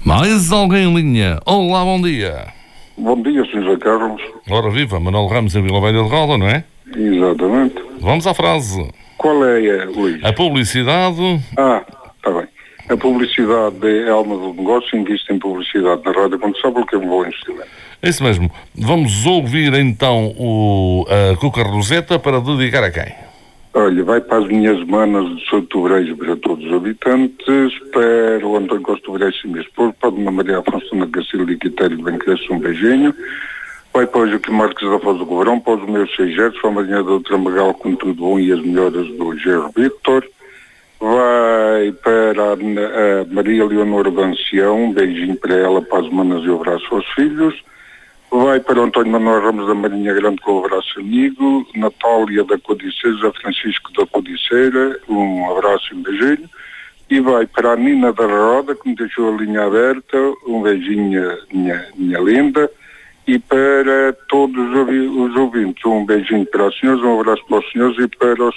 Mais alguém em linha? Olá, bom dia. Bom dia, Sr. José Carlos. Ora viva, Manuel Ramos em Vila Velha de Roda, não é? Exatamente. Vamos à frase. Qual é, Luís? A publicidade... Está bem. A publicidade é a alma do negócio, investe em publicidade na rádio quando sabe o que é um bom investimento. É isso mesmo. Vamos ouvir então a Cuca Roseta para dedicar a quem? Olha, vai para as minhas manas de Soutobrejo para todos os habitantes, para o António Costa Brejo e minha esposa, para a Dona Maria Afonso na Garcia de Quitério de Benqueço, um beijinho. Vai para o Joaquim Marques da Foz do Covarão, para os meus 6 jetos, para a Marinha da Doutora Magal com tudo bom e as melhoras do Gerro Vítor. Vai para a Maria Leonor Bancião, um beijinho para ela, para as manas e um abraço aos filhos. Vai para o António Manuel Ramos da Marinha Grande com o abraço amigo, Natália da Codiceira, José Francisco da Codiceira, um abraço e um beijinho. E vai para a Nina da Roda, que me deixou a linha aberta, um beijinho, minha linda. E para todos os ouvintes, um beijinho para os senhores, um abraço para os senhores e para os